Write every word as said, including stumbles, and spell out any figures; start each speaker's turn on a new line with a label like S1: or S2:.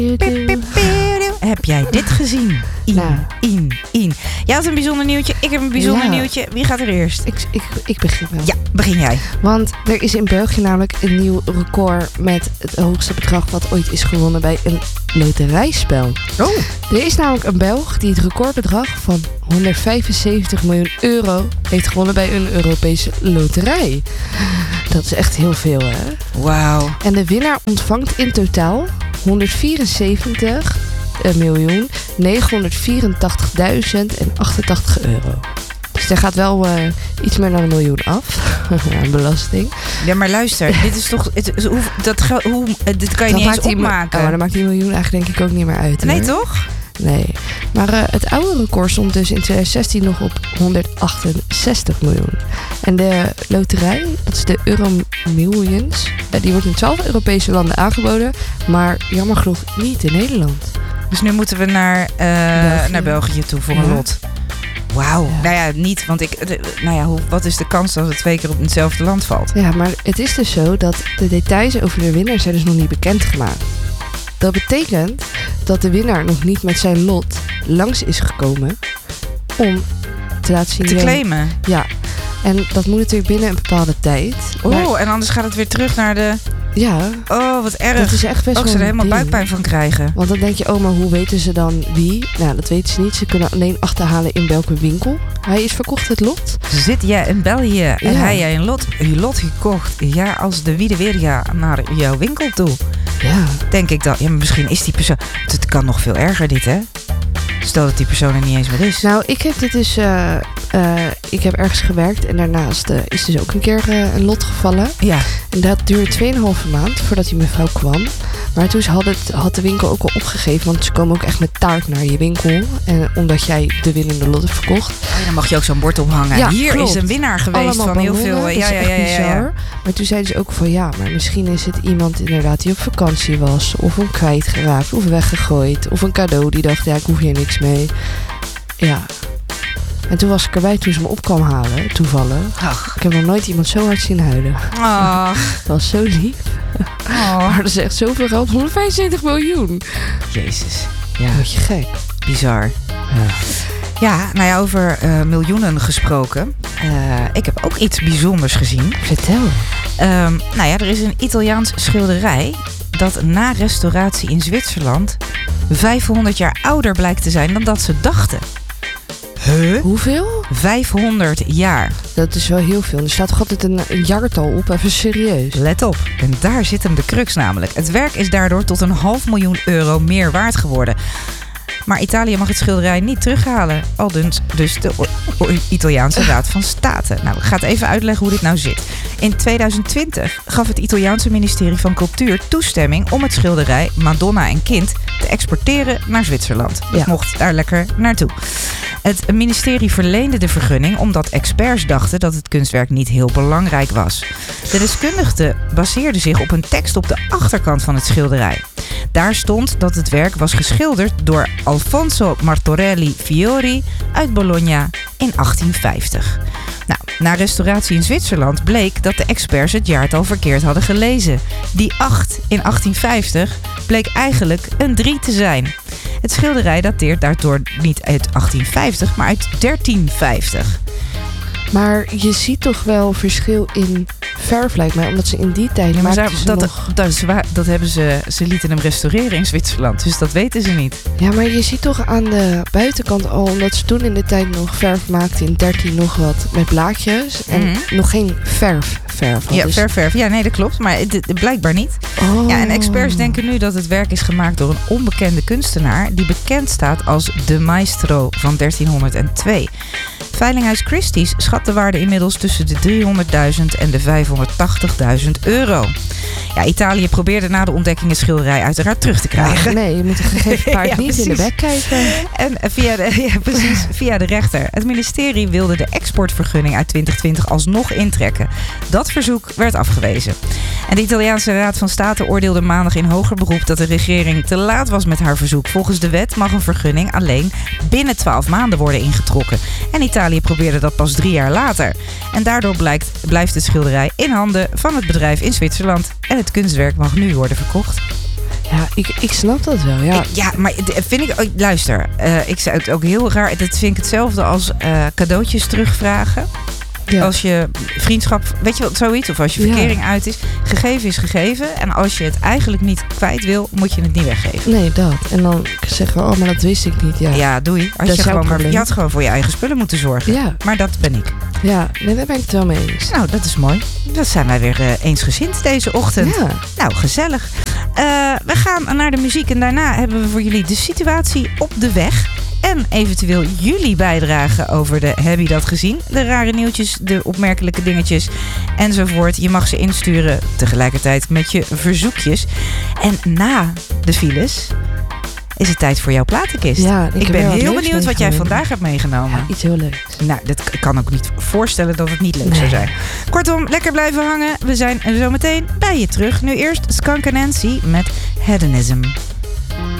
S1: Heb jij dit gezien? In,
S2: nou.
S1: in, in. Jij had een bijzonder nieuwtje, ik heb een bijzonder
S2: ja.
S1: nieuwtje. Wie gaat er eerst?
S2: Ik, ik, ik begin wel.
S1: Ja, begin jij.
S2: Want er is in België namelijk een nieuw record met het hoogste bedrag wat ooit is gewonnen bij een loterijspel.
S1: Oh.
S2: Er is namelijk een Belg die het recordbedrag van honderdvijfenzeventig miljoen euro heeft gewonnen bij een Europese loterij. Dat is echt heel veel, hè?
S1: Wauw.
S2: En de winnaar ontvangt in totaal honderdvierenzeventig miljoen negenhonderdvierentachtigduizend achtentachtig euro. Dus er gaat wel uh, iets meer dan een miljoen af aan belasting.
S1: Ja, maar luister, dit is toch... Het, hoe, dat, hoe, dit kan je
S2: dat
S1: niet eens
S2: die,
S1: opmaken.
S2: Oh, dan maakt die miljoen eigenlijk denk ik ook niet meer uit.
S1: Nee,
S2: hoor.
S1: toch?
S2: Nee. Maar uh, het oude record stond dus in twintig zestien nog op honderdachtenzestig miljoen. En de loterij, dat is de Euromillions, uh, die wordt in twaalf Europese landen aangeboden. Maar jammer genoeg niet in Nederland.
S1: Dus nu moeten we naar, uh,
S2: België.
S1: naar België toe voor
S2: Ja.
S1: een lot. Wauw.
S2: Ja.
S1: Nou ja, niet, want ik... De, nou ja, hoe, wat is de kans dat het twee keer op hetzelfde land valt?
S2: Ja, maar het is dus zo dat de details over de winnaar zijn dus nog niet bekendgemaakt. Dat betekent dat de winnaar nog niet met zijn lot langs is gekomen om te laten zien...
S1: Te claimen?
S2: Ja. En dat moet natuurlijk binnen een bepaalde tijd.
S1: Oh,
S2: Maar,
S1: en anders gaat het weer terug naar de...
S2: ja,
S1: Oh, wat erg.
S2: dat is echt best
S1: Oh, ik
S2: wel
S1: zou er
S2: een
S1: helemaal
S2: ding.
S1: buikpijn van krijgen.
S2: Want dan denk je, oh, maar hoe weten ze dan wie? Nou, dat weten ze niet. Ze kunnen alleen achterhalen in welke winkel hij is verkocht, het lot.
S1: Zit jij in België en
S2: Ja.
S1: hij jij een lot, je lot gekocht, ja, als de wiede weer ja, naar jouw winkel toe?
S2: Ja.
S1: Denk ik dan, ja, maar misschien is die persoon... Het kan nog veel erger dit, hè? Stel dat die persoon er niet eens meer is.
S2: Nou, ik heb dit dus... Uh, uh, ik heb ergens gewerkt en daarnaast uh, is dus ook een keer uh, een lot gevallen.
S1: Ja.
S2: En dat duurde tweeënhalve maand voordat die mevrouw kwam. Maar toen had, het, had de winkel ook al opgegeven, want ze komen ook echt met taart naar je winkel. En omdat jij de winnende lot hebt verkocht.
S1: Oh, dan mag je ook zo'n bord ophangen.
S2: Ja,
S1: Hier
S2: klopt.
S1: is een winnaar geweest
S2: Allemaal
S1: van heel
S2: ballonnen,
S1: veel...
S2: dat
S1: Ja,
S2: is
S1: ja,
S2: echt
S1: ja, ja, ja.
S2: bizar. Maar toen zeiden ze ook van ja, maar misschien is het iemand inderdaad die op vakantie was. Of hem kwijtgeraakt, of weggegooid. Of een cadeau die dacht, ja, ik hoef hier niks mee. Ja. En toen was ik erbij toen ze me op kwam halen, toevallig.
S1: Ach.
S2: Ik heb nog nooit iemand zo hard zien huilen.
S1: Ach.
S2: Dat was zo lief.
S1: Oh.
S2: Maar dat is echt zoveel geld, honderdvijfenzeventig miljoen.
S1: Jezus. Ja,
S2: Word je gek.
S1: bizar.
S2: Ja.
S1: Ja, nou ja, over uh, miljoenen gesproken. Uh, ik heb ook iets bijzonders gezien.
S2: Vertel.
S1: Um, nou ja, er is een Italiaans schilderij dat na restauratie in Zwitserland vijfhonderd jaar ouder blijkt te zijn dan dat ze dachten. Huh?
S2: Hoeveel?
S1: vijfhonderd jaar.
S2: Dat is wel heel veel. Er staat toch altijd een, een jaartal op, even serieus.
S1: Let op, en daar zit hem de crux namelijk. Het werk is daardoor tot een half miljoen euro meer waard geworden. Maar Italië mag het schilderij niet terughalen. Al dus, dus de o- o- Italiaanse Raad van State. Nou, ik ga het even uitleggen hoe dit nou zit. In tweeduizend twintig gaf het Italiaanse ministerie van Cultuur toestemming om het schilderij Madonna en Kind te exporteren naar Zwitserland. Het
S2: Ja.
S1: mocht daar lekker naartoe. Het ministerie verleende de vergunning omdat experts dachten dat het kunstwerk niet heel belangrijk was. De deskundigen baseerden zich op een tekst op de achterkant van het schilderij. Daar stond dat het werk was geschilderd door Alfonso Martorelli Fiori uit Bologna in achttien vijftig. Nou, na restauratie in Zwitserland bleek dat de experts het jaartal verkeerd hadden gelezen. Die acht in achttien vijftig bleek eigenlijk een drie te zijn. Het schilderij dateert daardoor niet uit achttien vijftig, maar uit dertien vijftig.
S2: Maar je ziet toch wel verschil in verf, lijkt mij. Omdat ze in die tijd
S1: Ja, maar
S2: maakten
S1: ze-
S2: ze
S1: dat,
S2: nog...
S1: dat, is waar, dat hebben ze, ze lieten hem restaureren in Zwitserland, dus dat weten ze niet.
S2: Ja, maar je ziet toch aan de buitenkant al... Omdat ze toen in de tijd nog verf maakten in dertien nog wat met blaadjes. En
S1: Mhm.
S2: nog geen verf. verf
S1: Ja,
S2: dus...
S1: verf, verf. Ja, nee, dat klopt, maar het, het- blijkbaar niet.
S2: Oh.
S1: Ja, en experts denken nu dat het werk is gemaakt door een onbekende kunstenaar die bekend staat als de Maestro van dertienhonderdtwee. Veilinghuis Christie's schat de waarde inmiddels tussen de driehonderdduizend en de vijfhonderdtachtigduizend euro. Ja, Italië probeerde na de ontdekking het schilderij uiteraard terug te krijgen.
S2: Ja, nee, je moet een gegeven paard
S1: Ja,
S2: niet in de
S1: precies.
S2: bek kijken.
S1: En via de, ja, precies, via de rechter. Het ministerie wilde de exportvergunning uit twintig twintig alsnog intrekken. Dat verzoek werd afgewezen. En de Italiaanse Raad van State oordeelde maandag in hoger beroep dat de regering te laat was met haar verzoek. Volgens de wet mag een vergunning alleen binnen twaalf maanden worden ingetrokken. En Italië probeerde dat pas drie jaar later. En daardoor blijkt, blijft het schilderij in handen van het bedrijf in Zwitserland. En het kunstwerk mag nu worden verkocht.
S2: Ja, ik, ik snap dat wel, ja.
S1: Ik, ja, maar vind ik... Luister, uh, ik zou het ook heel raar... Dat vind ik hetzelfde als uh, cadeautjes terugvragen. Ja. Als je vriendschap... Weet je wat, zoiets? Of als je verkering ja. uit is. Gegeven is gegeven. En als je het eigenlijk niet kwijt wil, moet je het niet weggeven.
S2: Nee, dat. En dan zeggen we, oh, maar dat wist ik niet. Ja,
S1: ja doei. Als je, gewoon maar, je had gewoon voor je eigen spullen moeten zorgen. Ja. Maar dat ben ik.
S2: Ja, nee, daar ben ik het wel mee eens.
S1: Nou, dat is mooi. Dat zijn wij weer uh, eensgezind deze ochtend. Ja. Nou, gezellig. Uh, we gaan naar de muziek en daarna hebben we voor jullie de situatie op de weg. En eventueel jullie bijdragen over de heb je dat gezien? De rare nieuwtjes, de opmerkelijke dingetjes enzovoort. Je mag ze insturen tegelijkertijd met je verzoekjes. En na de files is het tijd voor jouw platenkist. Ja, ik, ik ben heel benieuwd wat jij vandaag hebt meegenomen.
S2: Ja, iets heel leuks.
S1: Nou, dat ik kan ook niet voorstellen dat het niet leuk nee. zou zijn. Kortom, lekker blijven hangen. We zijn zo meteen bij je terug. Nu eerst Skunk Anansie met Hedonism.